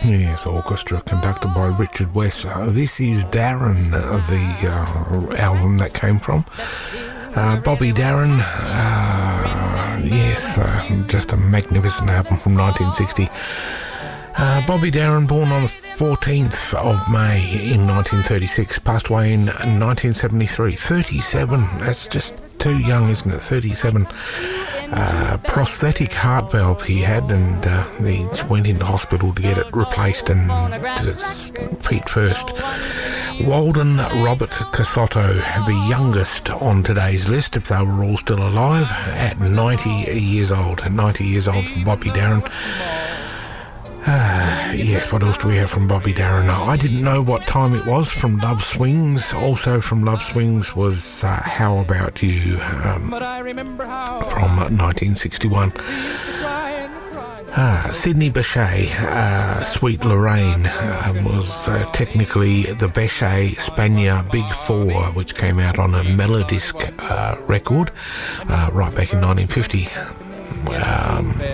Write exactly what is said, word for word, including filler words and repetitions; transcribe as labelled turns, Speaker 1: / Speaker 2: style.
Speaker 1: Yes, orchestra conducted by Richard West. Uh, this is Darren, uh, the uh, album that came from. Uh, Bobby Darin, uh, yes, uh, just a magnificent album from nineteen sixty. Uh, Bobby Darin, born on the fourteenth of May in nineteen thirty-six, passed away in nineteen seventy-three. thirty-seven, that's just too young, isn't it? thirty-seven. Uh, prosthetic heart valve he had, and uh, he went into hospital to get it replaced and feet first. Walden Robert Casotto, the youngest on today's list, if they were all still alive, at ninety years old. ninety years old for Bobby Darin. Uh, yes, what else do we have from Bobby Darin? I didn't know what time it was from Love Swings. Also from Love Swings was uh, How About You, um, from nineteen sixty-one. Ah, Sidney Bechet, uh, Sweet Lorraine, uh, was uh, technically the Bechet Spanier Big Four, which came out on a Melodisc uh, record uh, right back in nineteen fifty. Um,